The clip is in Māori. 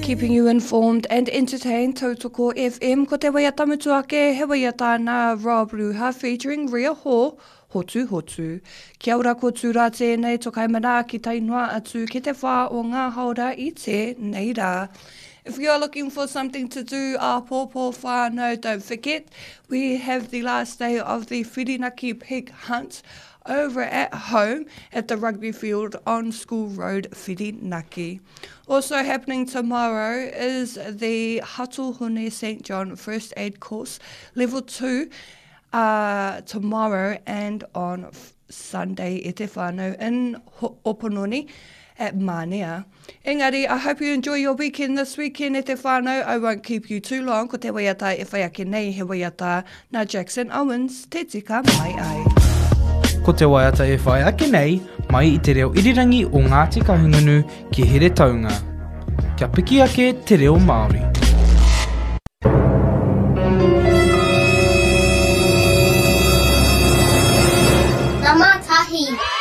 Keeping you informed and entertained, Tautoko FM. Ko te waia tamutuake, he waia tāna Rob Ruha featuring Ria Ho, Hotu Hotu. Kia ora ko tūrā tēnei, tokai mana ki tainua atu ki te whā o ngā haora I te nei rā. If you're looking for something to do, pōpō whānau, don't forget, we have the last day of the Whirinaki Pig Hunt over at home at the rugby field on School Road, Whirinaki. Also happening tomorrow is the Hatuhune St. John First Aid Course, Level 2, tomorrow and on Sunday, e te whānau, in Opononi at Mānea. Engari, I hope you enjoy your weekend this weekend, e te whānau. I won't keep you too long, ko te waiata e whaiake nei he waiata na Jackson Owens, te tika mai ai. Ko te waiata e whaiake nei, mai I te reo irirangi o Ngāti Kahungunu ki Here Taunga. Kia piki ake te reo Māori. Ngā mātahi.